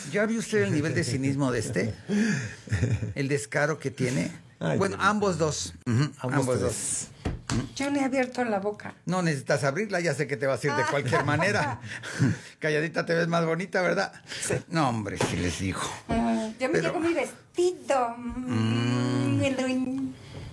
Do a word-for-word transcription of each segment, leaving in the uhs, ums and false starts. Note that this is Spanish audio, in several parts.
¿Ya vio usted el nivel de cinismo de este? El descaro que tiene. Ay, bueno, ambos dos. Uh-huh, ambos, ambos dos. Yo no he abierto la boca. No necesitas abrirla, ya sé que te vas a ir de cualquier manera. Calladita te ves más bonita, ¿verdad? Sí. No, hombre, sí les digo. Uh, yo me Pero... llevo mi vestido. Mm. Mm.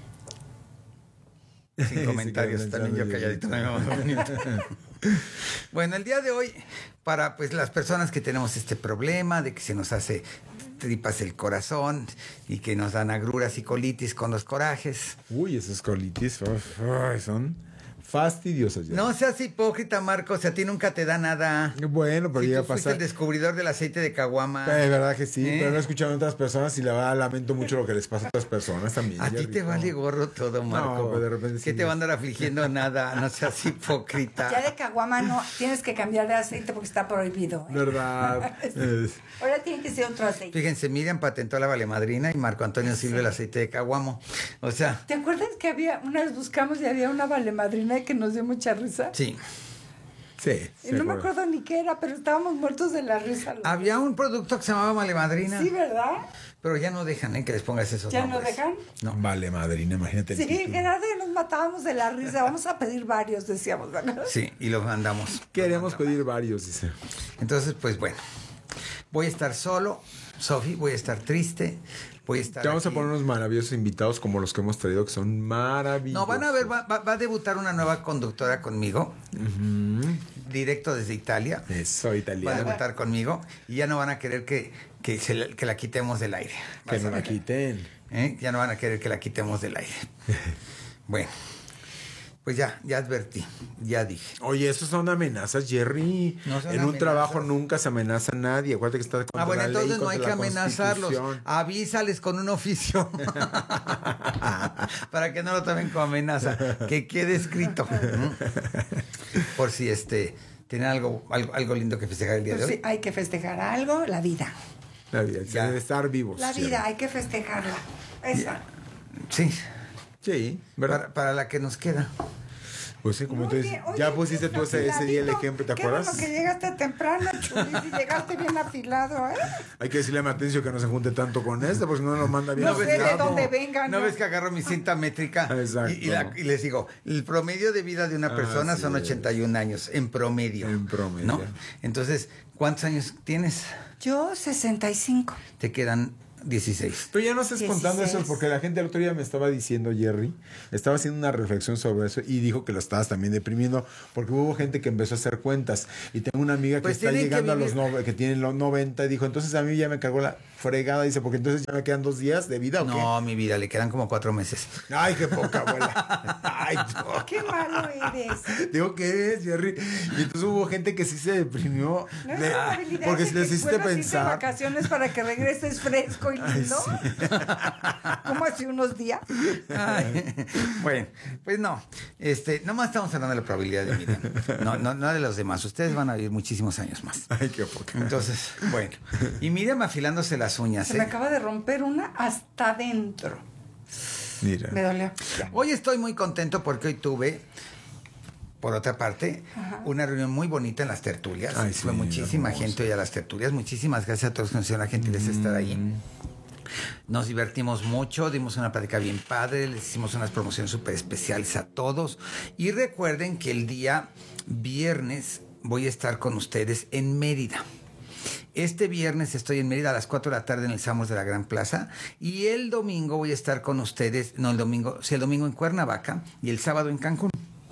Sin comentarios, sí, también yo calladito me veo más bonita. Bueno, el día de hoy, para pues las personas que tenemos este problema de que se nos hace tripas el corazón y que nos dan agruras y colitis con los corajes. Uy, esos colitis oh, son fastidiosas. Ya. No seas hipócrita, Marcos, si a ti nunca te da nada. Bueno, pero si llega a tú fuiste pasar. el descubridor del aceite de caguama. Es verdad que sí, ¿Eh? pero no he escuchado a otras personas y la verdad lamento mucho lo que les pasa a otras personas también. A ti te rico. Vale gorro todo, Marco. No, pero de repente ¿Qué sí te va a andar afligiendo? Nada, no seas hipócrita. Ya de caguama no, tienes que cambiar de aceite porque está prohibido. ¿eh? ¿Verdad? Sí. Ahora tiene que ser otro aceite. Fíjense, Miriam patentó la valemadrina y Marco Antonio Silva el aceite de caguamo. O sea... ¿Te acuerdas que había, una vez buscamos y había una valemadrina que nos dio mucha risa? Sí. Sí. Y no me acuerdo ni qué era, pero estábamos muertos de la risa. Había un producto que se llamaba valemadrina. Sí, ¿verdad? Pero ya no dejan, ¿eh? Que les pongas esos ¿Ya nombres. no dejan? No. Vale, madrina, imagínate. Sí, Gerardo y nos matábamos de la risa. Vamos a pedir varios, decíamos, ¿verdad? Sí, y los mandamos. Queremos los mandamos. pedir varios, dice. Entonces, pues bueno, voy a estar solo, Sofi, voy a estar triste, voy a estar Te vamos aquí. a poner unos maravillosos invitados como los que hemos traído, que son maravillosos. No, van a ver, va, va, va a debutar una nueva conductora conmigo, uh-huh. directo desde Italia. Eso, Va a italiano. debutar conmigo y ya no van a querer que, que, se la, que la quitemos del aire. Que no la quiten. ¿Eh? Ya no van a querer que la quitemos del aire. Bueno, pues ya, ya advertí, ya dije. Oye, eso son amenazas, Jerry. No son en un amenazas. trabajo nunca se amenaza a nadie. Acuérdate que está contra Ah, bueno, la ley, entonces no hay contra que la amenazarlos. Constitución. Avísales con un oficio. Para que no lo tomen como amenaza. Que quede escrito. Por si este tienen algo, algo, algo lindo que festejar el día Pues de sí, hoy. hay que festejar algo, la vida. La vida, Ya. de estar vivos. La vida, Jerry. hay que festejarla. Esa. Sí. Sí, ¿verdad? Para, para la que nos queda. Pues sí, como Oye, tú dices, oye, ya pusiste tú ese, ese día el afiladito. ejemplo, ¿te Qué acuerdas? bueno que llegaste temprano, Chulis, y llegaste bien afilado, ¿eh? Hay que decirle a Matencio que no se junte tanto con este, porque si no nos manda bien No sé de afilado. dónde vengan. ¿No ves que agarro mi cinta métrica? Exacto. Y, y, la- y les digo, el promedio de vida de una Ah, persona sí son es. ochenta y un años, en promedio. En promedio. ¿No? Entonces, ¿cuántos años tienes? Yo, sesenta y cinco. Te quedan dieciséis. Tú ya no estés contando dieciséis. eso, porque la gente el otro día me estaba diciendo, Jerry, estaba haciendo una reflexión sobre eso y dijo que lo estabas también deprimiendo, porque hubo gente que empezó a hacer cuentas. Y tengo una amiga que Pues está tienen que llegando a vivir- los nove- que tiene los noventa, y dijo, entonces a mí ya me cargó la fregada, dice, porque entonces ya me quedan dos días de vida, ¿o No, mi vida, le quedan como cuatro meses. qué? Ay, qué poca abuela. Ay, no. Qué malo eres. Digo, ¿qué es, Jerry? Y entonces hubo gente que sí se deprimió. No es de- responsabilidad porque de les que hiciste puedas irte de pensar. vacaciones para que regreses fresco y lindo. Como hace unos días. Ay, bueno, pues no, este, nomás estamos hablando de la probabilidad de Miriam, no, no, no de los demás. Ustedes van a vivir muchísimos años más. Ay, qué poca. Entonces, bueno, y Miriam afilándose las uñas. Se me ¿eh? acaba de romper una hasta adentro. Mira. Me dolió. Ya. Hoy estoy muy contento porque hoy tuve, por otra parte, Ajá. una reunión muy bonita en las tertulias. Ay, sí, Fue muchísima hermoso. gente hoy a las tertulias. Muchísimas gracias a todos que nos hicieron la gentileza de estar ahí. Nos divertimos mucho, dimos una plática bien padre, les hicimos unas promociones súper especiales a todos. Y recuerden que el día viernes voy a estar con ustedes en Mérida. Este viernes estoy en Mérida a las cuatro de la tarde en el Samos de la Gran Plaza. Y el domingo voy a estar con ustedes, no el domingo, sí, el domingo en Cuernavaca y el sábado en Cancún.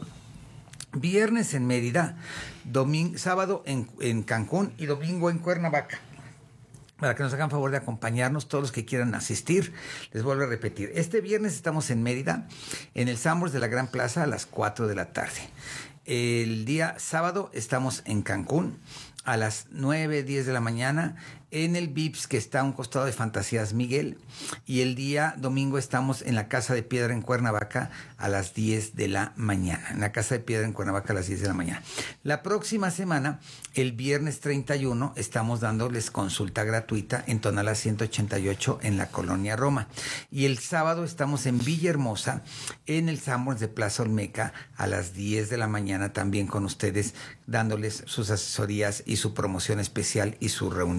Viernes en Mérida, domingo, sábado en, en Cancún y domingo en Cuernavaca. Para que nos hagan favor de acompañarnos todos los que quieran asistir. Les vuelvo a repetir. Este viernes estamos en Mérida, en el Sambors de la Gran Plaza a las cuatro de la tarde. El día sábado estamos en Cancún a las nueve, diez de la mañana en el Vips que está a un costado de Fantasías Miguel. Y el día domingo estamos en la Casa de Piedra en Cuernavaca a las diez de la mañana. En la Casa de Piedra en Cuernavaca a las diez de la mañana. La próxima semana, el viernes treinta y uno, estamos dándoles consulta gratuita en Tonalá ciento ochenta y ocho en la Colonia Roma. Y el sábado estamos en Villahermosa, en el Sambors de Plaza Olmeca a las diez de la mañana también con ustedes, dándoles sus asesorías y su promoción especial y su reunión.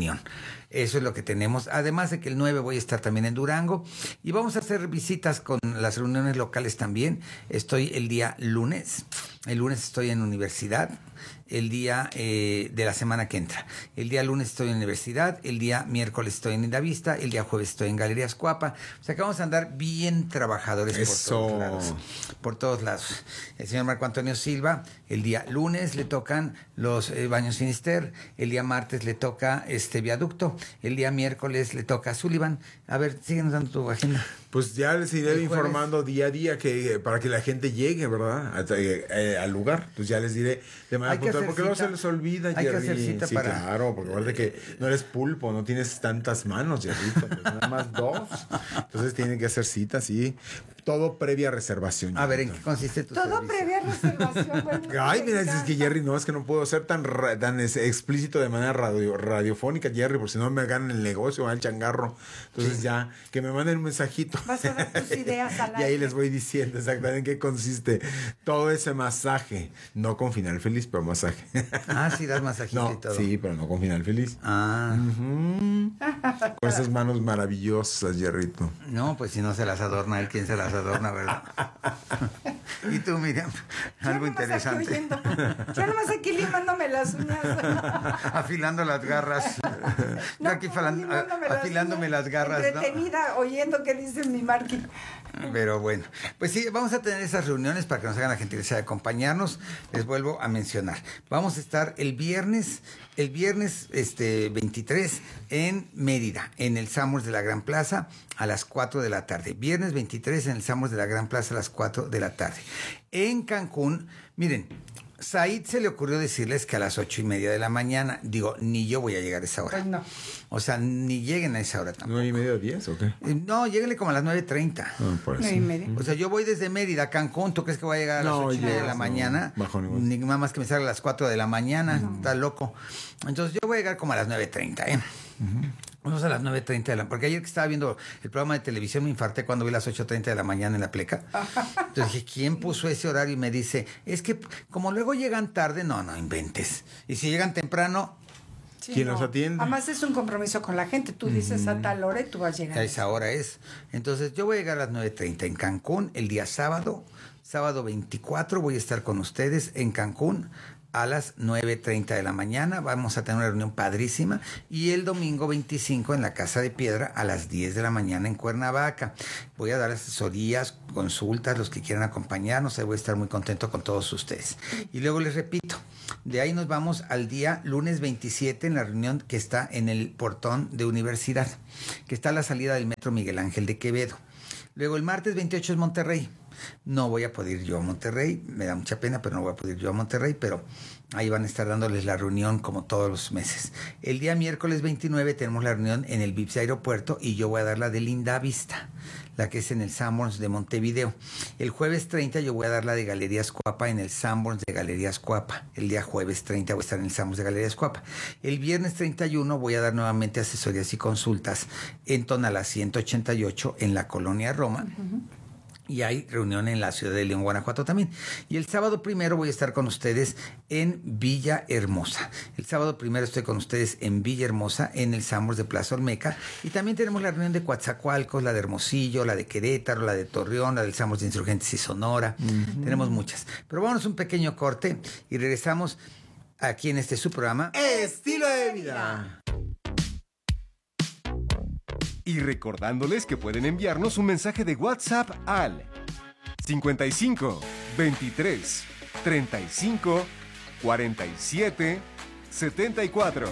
Eso es lo que tenemos. Además de que el nueve voy a estar también en Durango y vamos a hacer visitas con las reuniones locales también. Estoy el día lunes. El lunes estoy en universidad. El día eh, de la semana que entra. El día lunes estoy en universidad, el día miércoles estoy en Lindavista, el día jueves estoy en Galerías Cuapa. O sea que vamos a andar bien trabajadores Eso. por todos lados. Por todos lados. El señor Marco Antonio Silva, el día lunes le tocan los eh, Baños Finister, el día martes le toca este Viaducto, el día miércoles le toca Sullivan. A ver, síguenos dando tu agenda. Pues ya les iré El informando jueves. día a día que para que la gente llegue, ¿verdad? A- eh, eh, al lugar. Pues ya les diré de manera Hay que puntual, hacer porque luego cita. se les olvida, Hay que Jerry. hacer cita sí, para- claro, porque acuérdate que no eres pulpo, no tienes tantas manos, Jerrito, pues nada más dos. Entonces tienen que hacer cita, sí. Todo previa reservación. A ver, ¿en Jerrito. qué consiste tu Todo servicio? previa reservación. Bueno, Ay, me mira, es encanta. que Jerry, no, es que no puedo ser tan, ra- tan es- explícito de manera radio, radiofónica, Jerry, porque si no me ganan el negocio, al changarro. Entonces ya, que me manden un mensajito. Vas a dar tus ideas al Y ahí aire. les voy diciendo exactamente en qué consiste todo ese masaje. No con final feliz, pero masaje. Ah, sí, das masajito y No, todo. sí, pero no con final feliz. Ah, Con esas manos maravillosas, Jerrito. no, pues si no se las adorna él, ¿quién se las adorna, verdad? Y tú, Miriam, Yo algo nomás aquí interesante. oyendo. Yo nomás aquí limándome las uñas. Afilando las garras. Yo aquí falan- limándome las afilándome uñas. las garras, ¿no? Entretenida, oyendo qué dice mi Marqui. Pero bueno, pues sí, vamos a tener esas reuniones para que nos hagan la gentileza de acompañarnos. Les vuelvo a mencionar. Vamos a estar el viernes, el viernes este, veintitrés en Mérida, en el Summers de la Gran Plaza a las cuatro de la tarde. Viernes veintitrés en el Summers de la Gran Plaza a las cuatro de la tarde. En Cancún, miren, Said se le ocurrió decirles que a las ocho y media de la mañana, digo, ni yo voy a llegar a esa hora. Pues no. O sea, ni lleguen a esa hora tampoco. ¿Nueve y media o diez o qué? Eh, No, lléguenle como a las nueve treinta. No, por eso. Nueve y media. O sea, yo voy desde Mérida a Cancún. ¿Tú crees que voy a llegar a las No, ocho y media de llegas, la no, mañana? bajo ningún- Ni nada más que me salga a las cuatro de la mañana. Está loco. Entonces yo voy a llegar como a las nueve treinta, ¿eh? Vamos a las nueve treinta de la... Porque ayer que estaba viendo el programa de televisión me infarté cuando vi las ocho treinta de la mañana en la pleca. Entonces dije, ¿quién puso ese horario? Y me dice, es que como luego llegan tarde, no, no inventes. Y si llegan temprano, Sí, ¿Quién los atiende? Además es un compromiso con la gente. Tú dices a tal hora y tú vas a llegando. esa hora es. Entonces yo voy a llegar a las nueve treinta en Cancún el día sábado. Sábado veinticuatro voy a estar con ustedes en Cancún a las nueve treinta de la mañana. Vamos a tener una reunión padrísima. Y el domingo veinticinco en la Casa de Piedra a las diez de la mañana en Cuernavaca. Voy a dar asesorías, consultas, los que quieran acompañarnos. Ahí voy a estar muy contento con todos ustedes. Y luego les repito, de ahí nos vamos al día lunes veintisiete en la reunión que está en el portón de universidad, que está a la salida del Metro Miguel Ángel de Quevedo. Luego el martes veintiocho es Monterrey. No voy a poder ir yo a Monterrey, me da mucha pena, pero no voy a poder ir yo a Monterrey, pero ahí van a estar dándoles la reunión como todos los meses. El día miércoles veintinueve tenemos la reunión en el V I P S Aeropuerto y yo voy a dar la de Lindavista, la que es en el Sanborns de Montevideo. El jueves treinta yo voy a dar la de Galerías Cuapa en el Sanborns de Galerías Cuapa. El día jueves treinta voy a estar en el Sanborns de Galerías Cuapa. El viernes treinta y uno voy a dar nuevamente asesorías y consultas en Tonalá ciento ochenta y ocho en la Colonia Roma. Uh-huh. Y hay reunión en la ciudad de León, Guanajuato también. Y el sábado primero voy a estar con ustedes en Villahermosa. El sábado primero estoy con ustedes en Villahermosa, en el Sanborns de Plaza Olmeca. Y también tenemos la reunión de Coatzacoalcos, la de Hermosillo, la de Querétaro, la de Torreón, la del Sanborns de Insurgentes y Sonora. Uh-huh. Tenemos muchas. Pero vámonos un pequeño corte y regresamos aquí en este su programa. Estilo de vida. Y recordándoles que pueden enviarnos un mensaje de WhatsApp al cincuenta y cinco, veintitrés, treinta y cinco, cuarenta y siete, setenta y cuatro.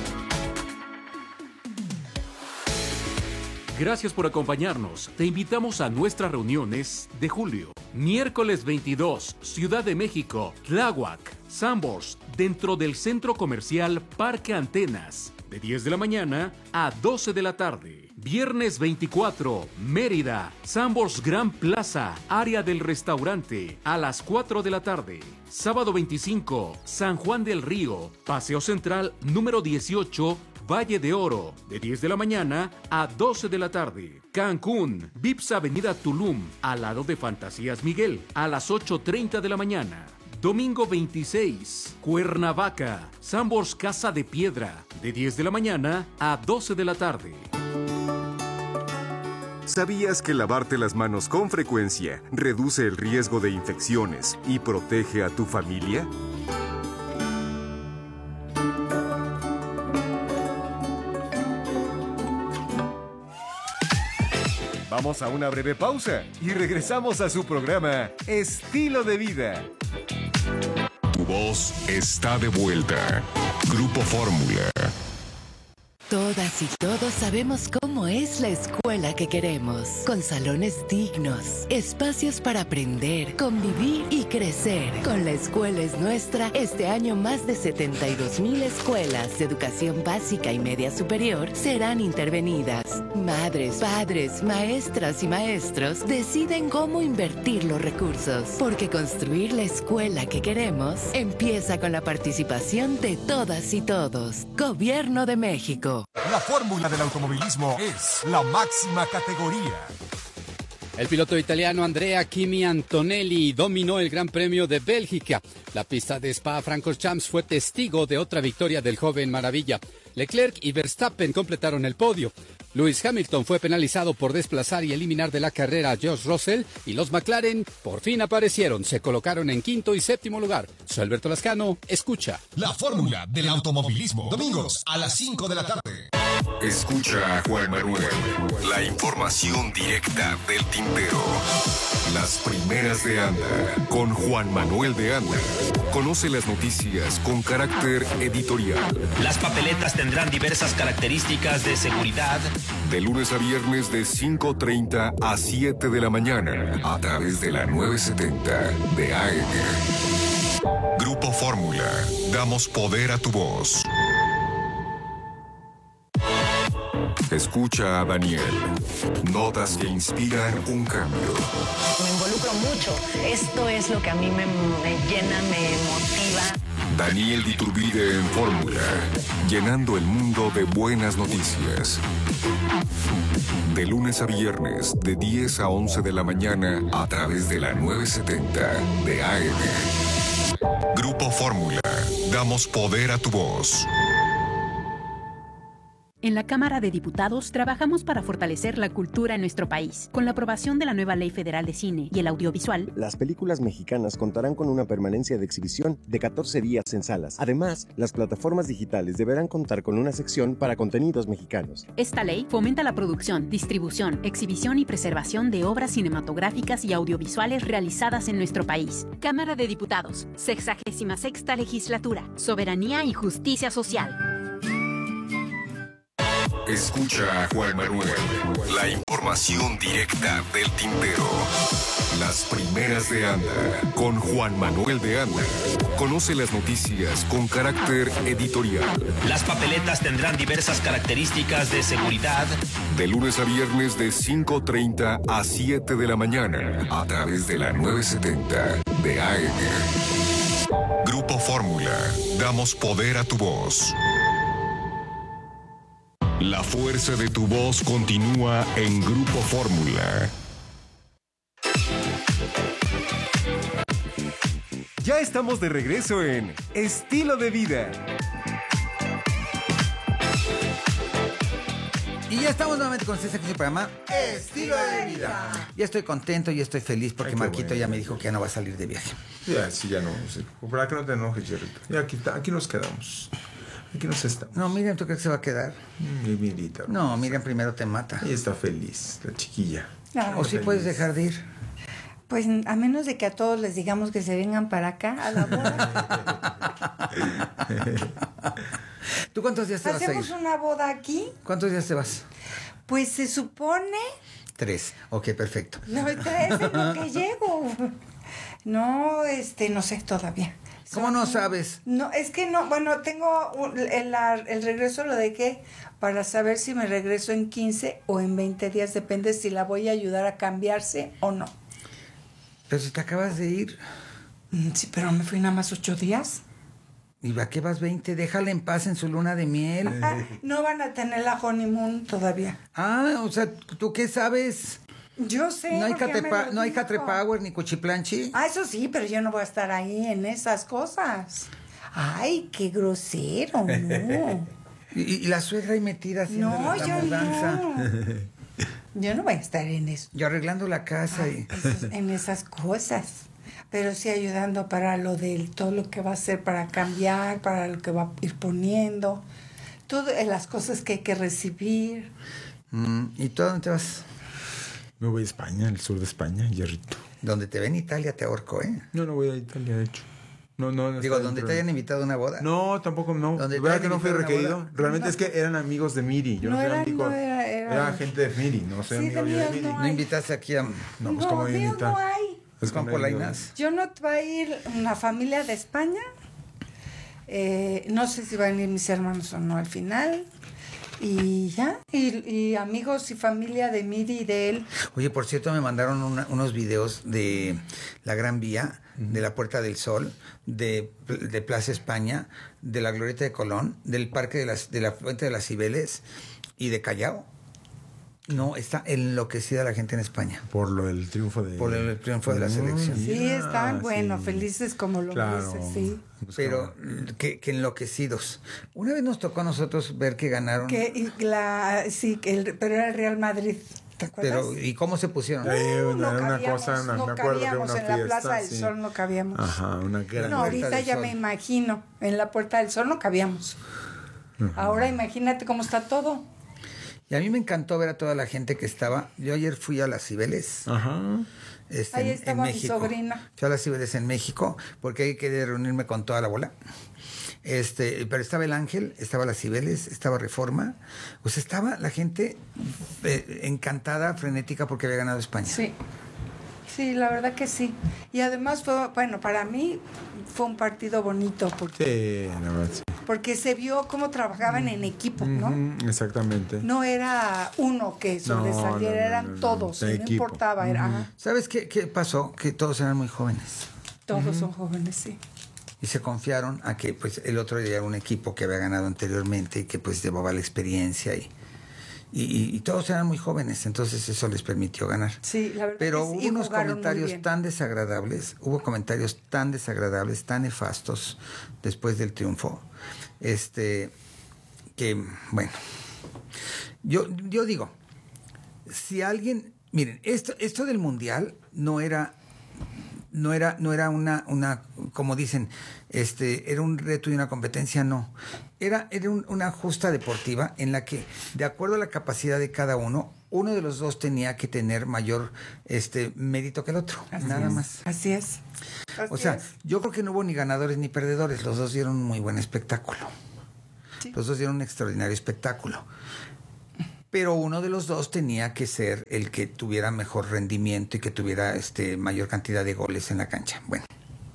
Gracias por acompañarnos. Te invitamos a nuestras reuniones de julio. Miércoles veintidós, Ciudad de México, Tláhuac, Sanborns, dentro del Centro Comercial Parque Antenas, de diez de la mañana a doce de la tarde. Viernes veinticuatro, Mérida, Sanborns Gran Plaza, área del restaurante, a las cuatro de la tarde. Sábado veinticinco, San Juan del Río, Paseo Central número dieciocho, Valle de Oro, de diez de la mañana a doce de la tarde. Cancún, V I P S Avenida Tulum, al lado de Fantasías Miguel, a las ocho treinta de la mañana. Domingo veintiséis, Cuernavaca, Sambors Casa de Piedra, de diez de la mañana a doce de la tarde. ¿Sabías que lavarte las manos con frecuencia reduce el riesgo de infecciones y protege a tu familia? Vamos a una breve pausa y regresamos a su programa Estilo de Vida. Tu voz está de vuelta. Grupo Fórmula. Todas y todos sabemos cómo es la escuela que queremos, con salones dignos, espacios para aprender, convivir y crecer. Con La Escuela es Nuestra, este año más de setenta y dos mil escuelas de educación básica y media superior serán intervenidas. Madres, padres, maestras y maestros deciden cómo invertir los recursos, porque construir la escuela que queremos empieza con la participación de todas y todos. Gobierno de México. La fórmula del automovilismo es la máxima categoría. El piloto italiano Andrea Kimi Antonelli dominó el Gran Premio de Bélgica. La pista de Spa-Francorchamps fue testigo de otra victoria del joven maravilla. Leclerc y Verstappen completaron el podio. Lewis Hamilton fue penalizado por desplazar y eliminar de la carrera a George Russell, y los McLaren por fin aparecieron. Se colocaron en quinto y séptimo lugar. Soy Alberto Lascano, escucha. La fórmula del automovilismo. Domingos a las cinco de la tarde. Escucha a Juan Manuel. La información directa del tintero. Las primeras de Anda. Con Juan Manuel de Anda. Conoce las noticias con carácter editorial. Las papeletas tendrán diversas características de seguridad. De lunes a viernes de cinco treinta a siete de la mañana. A través de la novecientos setenta de A M. Grupo Fórmula. Damos poder a tu voz. Escucha a Daniel. Notas que inspiran un cambio. Me involucro mucho. Esto es lo que a mí me, me llena, me motiva. Daniel Diturbide en Fórmula. Llenando el mundo de buenas noticias. De lunes a viernes, de diez a once de la mañana, a través de la novecientos setenta de A M. Grupo Fórmula. Damos poder a tu voz. En la Cámara de Diputados trabajamos para fortalecer la cultura en nuestro país. Con la aprobación de la nueva Ley Federal de Cine y el Audiovisual, las películas mexicanas contarán con una permanencia de exhibición de catorce días en salas. Además, las plataformas digitales deberán contar con una sección para contenidos mexicanos. Esta ley fomenta la producción, distribución, exhibición y preservación de obras cinematográficas y audiovisuales realizadas en nuestro país. Cámara de Diputados, sexagésima sexta Legislatura, Soberanía y Justicia Social. Escucha a Juan Manuel. La información directa del tintero. Las primeras de Anda. Con Juan Manuel de Anda. Conoce las noticias con carácter editorial. Las papeletas tendrán diversas características de seguridad. De lunes a viernes de cinco treinta a siete de la mañana. A través de la novecientos setenta de A M. Grupo Fórmula. Damos poder a tu voz. La fuerza de tu voz continúa en Grupo Fórmula. Ya estamos de regreso en Estilo de Vida. Y ya estamos nuevamente con ustedes aquí en su programa Estilo de Vida. Ya estoy contento y estoy feliz porque Ay, Marquito bueno. ya me dijo que ya no va a salir de viaje. Ya, sí, ya no. Sí. Para que no te enojes, Jerrito. Ya aquí, aquí nos quedamos. Aquí nos estamos. No, Miriam, ¿tú crees que se va a quedar? Mi Mirita. No, Miriam primero te mata. Ella está feliz, la chiquilla. No, o sí feliz. puedes dejar de ir. Pues a menos de que a todos les digamos que se vengan para acá a la boda. ¿Tú cuántos días te vas a ir? ¿Hacemos una boda aquí? ¿Cuántos días te vas? Pues se supone... Tres. Ok, perfecto. No, tres es lo que llego. No, este, no sé todavía. ¿Cómo no sabes? No, es que no, bueno, tengo un, el, el regreso lo dejé para saber si me regreso en quince o en veinte días, depende si la voy a ayudar a cambiarse o no. Pero si te acabas de ir. Sí, pero me fui nada más ocho días. ¿Y a qué vas veinte? Déjala en paz en su luna de miel. Ah, no van a tener la honeymoon todavía. Ah, o sea, ¿tú qué sabes? Yo sé. No hay, porque ya me catepa, lo no hay dijo. Catrepower ni Cuchiplanchi. Ah, eso sí, pero yo no voy a estar ahí en esas cosas. Ay, qué grosero, no. y, y la suegra ahí metida haciendo No, la yo mudanza. no. Yo no voy a estar en eso. Yo arreglando la casa Ay, y... esos- en esas cosas. Pero sí ayudando para lo de todo lo que va a hacer para cambiar, para lo que va a ir poniendo. Todas las cosas que hay que recibir. Mm, ¿Y tú a dónde te vas? Me voy a España, al sur de España, Hierrito. Donde te ven Italia te ahorco, ¿eh? No, no voy a Italia, de hecho. No, no, no Digo, está donde dentro te de- hayan invitado a una boda. No, tampoco, no. ¿Dónde te ¿Verdad hayan que no fui invitado a una requerido? boda? Realmente No. es que eran amigos de Miri. Yo no, No soy eran, amigo. no era- era- Era gente de Miri, no soy Sí, amigo de yo de míos Miri. no No invitaste aquí a No, pues No, como míos invitar. no hay. Pues Juan como Polainas. Yo no va a ir una familia de España. Eh, no sé si van a venir mis hermanos o no al final. Y ya. Y, y amigos y familia de Miri y de él. Oye, por cierto, me mandaron una- unos videos de la Gran Vía, de la Puerta del Sol, de, de Plaza España, de la Glorieta de Colón, del Parque de, las, de la Fuente de las Cibeles y de Callao. No, está enloquecida la gente en España. Por lo del triunfo de... Por el triunfo de la Mm, selección. Sí, mira, están, bueno, sí. felices como lo Claro. dices, sí. Pues Pero que, que enloquecidos. Una vez nos tocó a nosotros ver que ganaron. Que, y la, sí, que el, pero era el Real Madrid, ¿te acuerdas? Pero, ¿y cómo se pusieron? Eh, Uh, no una, una cabíamos, cosa, una- no me acuerdo que era cabíamos una en fiesta. la Plaza del sí. Sol, no cabíamos. Ajá, una gran... No, ahorita del ya Sol. me imagino, en la Puerta del Sol no cabíamos. Ahora imagínate cómo está todo. Y a mí me encantó ver a toda la gente que estaba. Yo ayer fui a las Cibeles. Ajá. este, Ahí en- estaba en mi México. sobrina. Fui a las Cibeles en México porque ahí quería reunirme con toda la bola. Este, pero estaba el Ángel, estaba las Cibeles, estaba Reforma. O sea, estaba la gente eh, encantada, frenética porque había ganado España. Sí, sí, la verdad que sí. Y además fue, bueno, para mí fue un partido bonito porque, Sí, la verdad, sí. porque se vio cómo trabajaban en equipo, ¿no? Ujú, exactamente. No era uno que sobresaliera, no, no, eran no, no, todos, de y no equipo. importaba, era, ajá, ¿Sabes qué, qué pasó? Que todos eran muy jóvenes. todos son jóvenes, sí. Y se confiaron a que pues el otro día era un equipo que había ganado anteriormente y que pues llevaba la experiencia y, y, y- y todos eran muy jóvenes, entonces eso les permitió ganar. Sí, la verdad Pero que sí, hubo y unos jugaron muy comentarios bien. tan desagradables, hubo comentarios tan desagradables, tan nefastos después del triunfo, este, que, bueno, yo, yo digo, si alguien, miren, esto, esto del mundial no era, no era, no era una, una, como dicen, este, era un reto y una competencia, no. Era, era un- una justa deportiva en la que, de acuerdo a la capacidad de cada uno, uno de los dos tenía que tener mayor este mérito que el otro, Así nada es, más. Así es. O Así sea, es. yo creo que no hubo ni ganadores ni perdedores, los dos dieron un muy buen espectáculo. Sí. Los dos dieron un extraordinario espectáculo. Pero uno de los dos tenía que ser el que tuviera mejor rendimiento y que tuviera este mayor cantidad de goles en la cancha. Bueno,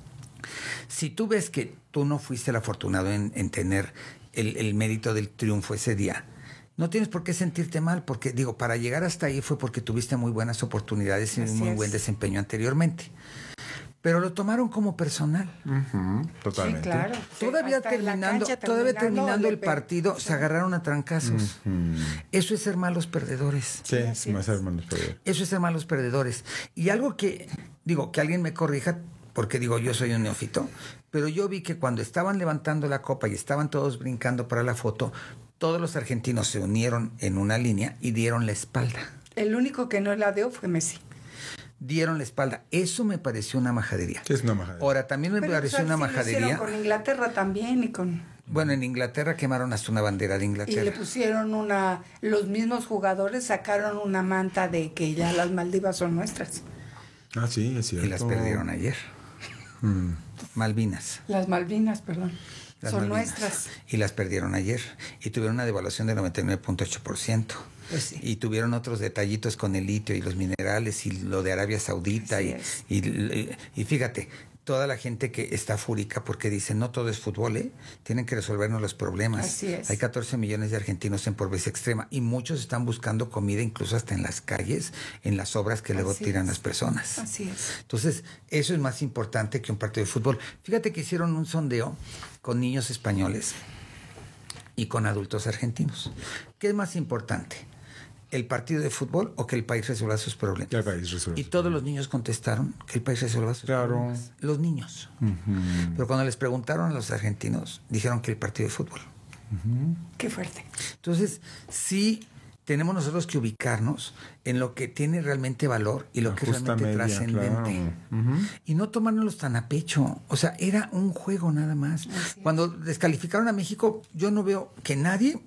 si tú ves que tú no fuiste el afortunado en, en tener el, el mérito del triunfo ese día, no tienes por qué sentirte mal, porque digo, para llegar hasta ahí fue porque tuviste muy buenas oportunidades y Así muy es. buen desempeño anteriormente. Pero lo tomaron como personal. Ujú, totalmente. Sí, claro. Todavía Hasta en la terminando, cancha, todavía terminando, terminando le el pe- partido, sí. se agarraron a trancazos. Ujú. Eso es ser malos perdedores. Sí, es así más es. hermanos, pero... Eso es ser malos perdedores. Y algo que, digo, que alguien me corrija, porque digo, yo soy un neófito, pero yo vi que cuando estaban levantando la copa y estaban todos brincando para la foto, todos los argentinos se unieron en una línea y dieron la espalda. El único que no la dio fue Messi. Dieron la espalda. Eso me pareció una majadería. Sí, es una majadera. Ahora, también me Pero, pareció pues, una así lo hicieron majadería. con Inglaterra también y con Bueno, en Inglaterra quemaron hasta una bandera de y Inglaterra. le pusieron una, los mismos jugadores sacaron una manta de que ya las Maldivas son nuestras. Ah, sí, es cierto. Y las perdieron ayer. Mm. Malvinas. Las Malvinas, perdón. Las son Malvinas. nuestras. Y las perdieron ayer. Y tuvieron una devaluación del noventa y nueve punto ocho por ciento. Pues sí. Y tuvieron otros detallitos con el litio y los minerales y lo de Arabia Saudita. Así Y, es. y, y- y fíjate, toda la gente que está fúrica porque dice no todo es fútbol, ¿eh? Tienen que resolvernos los problemas. Así es. Hay catorce millones de argentinos en pobreza extrema y muchos están buscando comida incluso hasta en las calles, en las obras que luego Así tiran es. las personas. Así es. Entonces, eso es más importante que un partido de fútbol. Fíjate que hicieron un sondeo con niños españoles y con adultos argentinos. ¿Qué es más importante? el partido de fútbol o que el país resuelva sus problemas. El país resuelve. Y todos los niños contestaron que el país resuelva sus claro. problemas. Los niños. Uh-huh. Pero cuando les preguntaron a los argentinos, dijeron que el partido de fútbol. Uh-huh. Qué fuerte. Entonces, sí tenemos nosotros que ubicarnos en lo que tiene realmente valor y lo que es realmente trascendente. Claro. Uh-huh. Y no tomárnoslos tan a pecho. O sea, era un juego nada más. Así Cuando es. descalificaron a México, yo no veo que nadie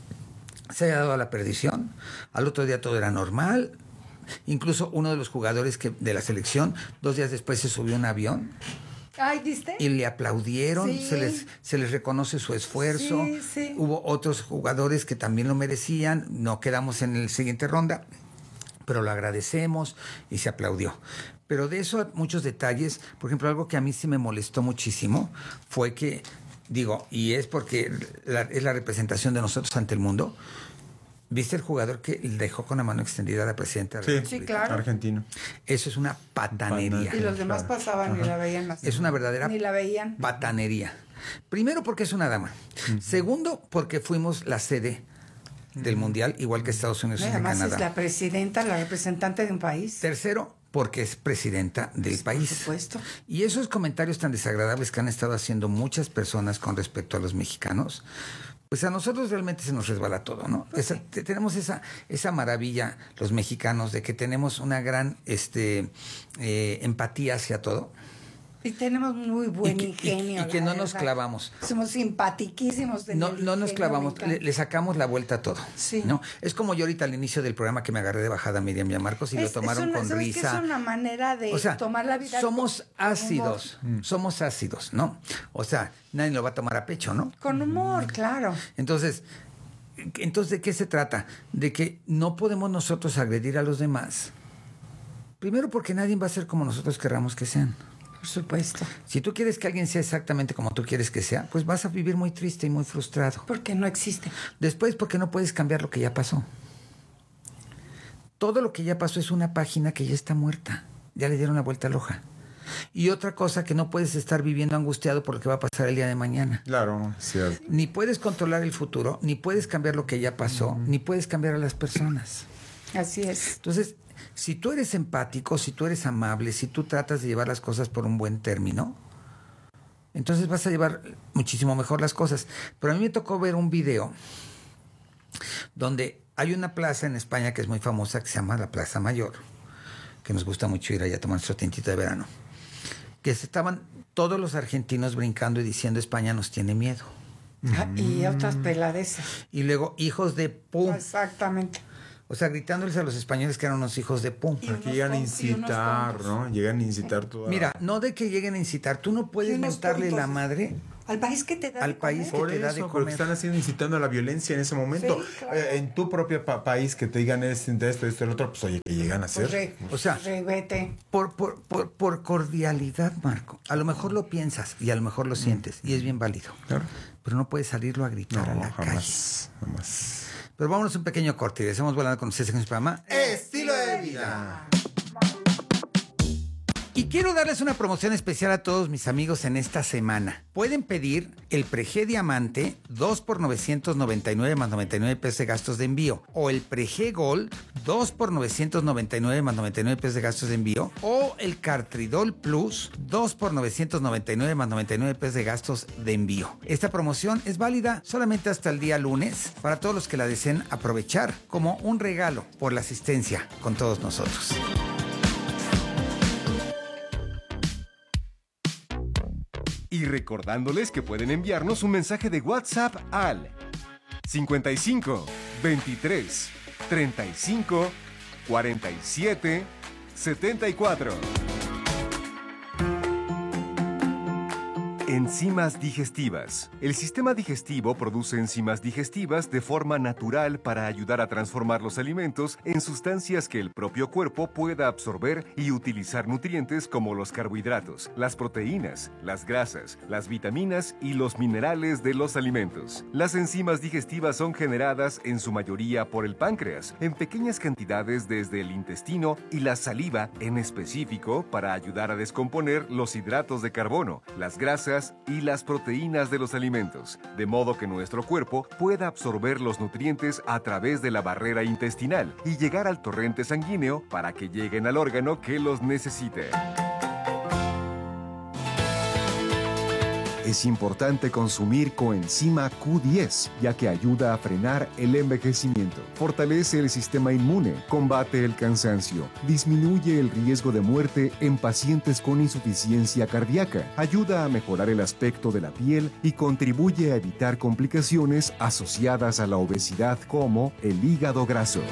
se haya dado a la perdición. Al otro día todo era normal. Incluso uno de los jugadores que, de la selección, dos días después se subió a un avión. Ay, ¿viste? Y le aplaudieron, sí. se les se les reconoce su esfuerzo. Sí, sí. Hubo otros jugadores que también lo merecían, no quedamos en la siguiente ronda, pero lo agradecemos y se aplaudió. Pero de eso muchos detalles, por ejemplo, algo que a mí sí me molestó muchísimo fue que, digo, y es porque la, es la representación de nosotros ante el mundo. ¿Viste el jugador que dejó con la mano extendida a la presidenta de la sí, República? Sí, claro. Argentino. Eso es una patanería. Y los demás claro. pasaban Ajá. y la veían más. Es una verdadera Ni la veían. patanería. Primero porque es una dama. Uh-huh. Segundo porque fuimos la sede del Mundial, igual que Estados Unidos y Además Canadá. es la presidenta, la representante de un país. Tercero, porque es presidenta del sí, país. Por supuesto. Y esos comentarios tan desagradables que han estado haciendo muchas personas con respecto a los mexicanos, pues a nosotros realmente se nos resbala todo, ¿no? Esa, te, tenemos esa, esa maravilla, los mexicanos, de que tenemos una gran este, eh, empatía hacia todo. Y tenemos muy buen y que, ingenio. Y, y que no verdad. nos clavamos. Somos simpatiquísimos. De no, no nos clavamos, le, le sacamos la vuelta a todo. Sí. ¿no? Es como yo ahorita al inicio del programa que me agarré de bajada a Miriam y a Marcos y es, lo tomaron es una, con ¿sabes risa. Que es una manera de o sea, tomar la vida. Somos con, ácidos, con humor. somos ácidos, ¿no? O sea, nadie lo va a tomar a pecho, ¿no? Con humor, claro. Entonces, entonces, ¿de qué se trata? De que no podemos nosotros agredir a los demás. Primero porque nadie va a ser como nosotros querramos que sean. Por supuesto. Si tú quieres que alguien sea exactamente como tú quieres que sea, pues vas a vivir muy triste y muy frustrado. Porque no existe. Después, porque no puedes cambiar lo que ya pasó. Todo lo que ya pasó es una página que ya está muerta. Ya le dieron la vuelta a la hoja. Y otra cosa, que no puedes estar viviendo angustiado por lo que va a pasar el día de mañana. Claro, cierto. Ni puedes controlar el futuro, ni puedes cambiar lo que ya pasó, uh-huh. ni puedes cambiar a las personas. Así es. Entonces, si tú eres empático, si tú eres amable, si tú tratas de llevar las cosas por un buen término, entonces vas a llevar muchísimo mejor las cosas. Pero a mí me tocó ver un video donde hay una plaza en España que es muy famosa, que se llama la Plaza Mayor, que nos gusta mucho ir allá a tomar nuestro tintito de verano, que estaban todos los argentinos brincando y diciendo España nos tiene miedo. Ah, y otras peladeces. Y luego, hijos de pum. Exactamente. O sea, gritándoles a los españoles que eran unos hijos de pum. Porque llegan a incitar, ¿no? Llegan a incitar toda... Mira, no de que lleguen a incitar. Tú no puedes mentarle la madre... Al país que te da al de país comer. que te Por da eso, de porque comer. están haciendo, incitando a la violencia en ese momento. Sí, claro. eh, en tu propio pa- país que te digan esto, esto, esto, el otro, pues oye, que llegan a hacer. Pues re, o sea, re, vete. Por, por, por, por cordialidad, Marco. A lo mejor lo piensas y a lo mejor lo sientes y es bien válido. Claro. Pero no puedes salirlo a gritar No, a la jamás, calle. jamás. Pero vámonos un pequeño corte y estamos volando con ustedes en el programa Estilo de vida. Y quiero darles una promoción especial a todos mis amigos en esta semana. Pueden pedir el Prege Diamante dos por novecientos noventa y nueve más noventa y nueve pesos de gastos de envío. O el Prege Gold dos por novecientos noventa y nueve más noventa y nueve pesos de gastos de envío. O el Cartridol Plus dos por novecientos noventa y nueve más noventa y nueve pesos de gastos de envío. Esta promoción es válida solamente hasta el día lunes para todos los que la deseen aprovechar como un regalo por la asistencia con todos nosotros. Y recordándoles que pueden enviarnos un mensaje de WhatsApp al cincuenta y cinco, veintitrés, treinta y cinco, cuarenta y siete, setenta y cuatro. Enzimas digestivas. El sistema digestivo produce enzimas digestivas de forma natural para ayudar a transformar los alimentos en sustancias que el propio cuerpo pueda absorber y utilizar nutrientes como los carbohidratos, las proteínas, las grasas, las vitaminas y los minerales de los alimentos. Las enzimas digestivas son generadas en su mayoría por el páncreas, en pequeñas cantidades desde el intestino y la saliva en específico para ayudar a descomponer los hidratos de carbono, las grasas grasas y las proteínas de los alimentos, de modo que nuestro cuerpo pueda absorber los nutrientes a través de la barrera intestinal y llegar al torrente sanguíneo para que lleguen al órgano que los necesite. Es importante consumir coenzima Q diez, ya que ayuda a frenar el envejecimiento, fortalece el sistema inmune, combate el cansancio, disminuye el riesgo de muerte en pacientes con insuficiencia cardíaca, ayuda a mejorar el aspecto de la piel y contribuye a evitar complicaciones asociadas a la obesidad como el hígado graso.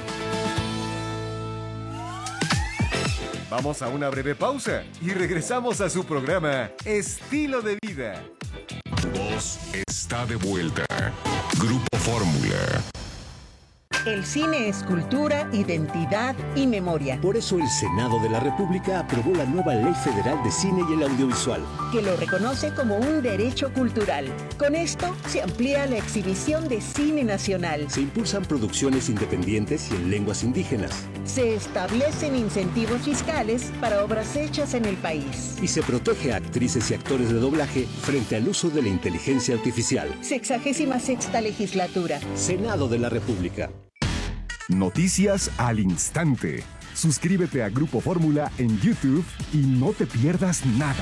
Vamos a una breve pausa y regresamos a su programa Estilo de Vida. Tu voz está de vuelta. Grupo Fórmula. El cine es cultura, identidad y memoria. Por eso el Senado de la República aprobó la nueva Ley Federal de Cine y el Audiovisual, que lo reconoce como un derecho cultural. Con esto se amplía la exhibición de cine nacional. Se impulsan producciones independientes y en lenguas indígenas. Se establecen incentivos fiscales para obras hechas en el país. Y se protege a actrices y actores de doblaje frente al uso de la inteligencia artificial. Sexagésima sexta legislatura. Senado de la República. Noticias al instante. Suscríbete a Grupo Fórmula en YouTube y no te pierdas nada.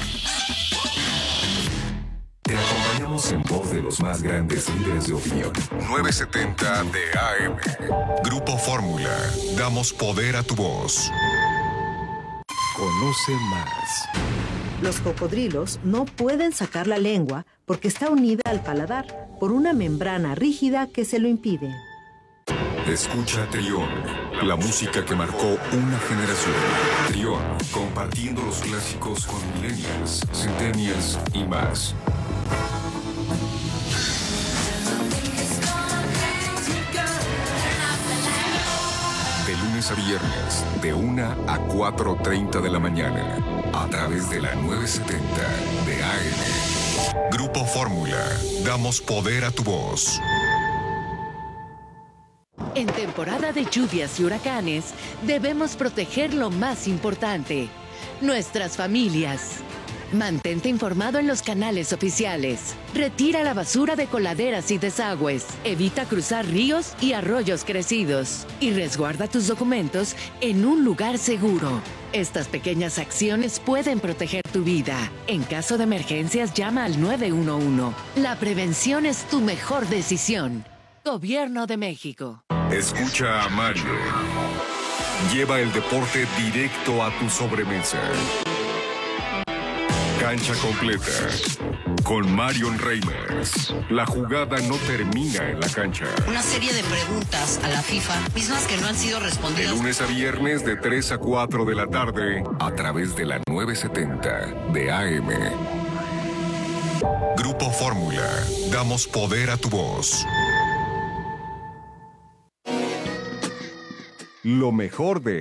Te acompañamos en voz de los más grandes líderes de opinión. novecientos setenta de A M. Grupo Fórmula. Damos poder a tu voz. Conoce más. Los cocodrilos no pueden sacar la lengua porque está unida al paladar por una membrana rígida que se lo impide. Escucha Trión, la música que marcó una generación. Trión, compartiendo los clásicos con millennials, centennials y más. De lunes a viernes, de una a cuatro treinta de la mañana, a través de la novecientos setenta de A M. Grupo Fórmula, damos poder a tu voz. En temporada de lluvias y huracanes, debemos proteger lo más importante, nuestras familias. Mantente informado en los canales oficiales. Retira la basura de coladeras y desagües. Evita cruzar ríos y arroyos crecidos. Y resguarda tus documentos en un lugar seguro. Estas pequeñas acciones pueden proteger tu vida. En caso de emergencias, llama al nueve uno uno. La prevención es tu mejor decisión. Gobierno de México. Escucha a Mario. Lleva el deporte directo a tu sobremesa. Cancha completa. Con Marion Reimers. La jugada no termina en la cancha. Una serie de preguntas a la FIFA, mismas que no han sido respondidas. De lunes a viernes de tres a cuatro de la tarde, a través de la novecientos setenta de A M. Grupo Fórmula. Damos poder a tu voz. Lo mejor de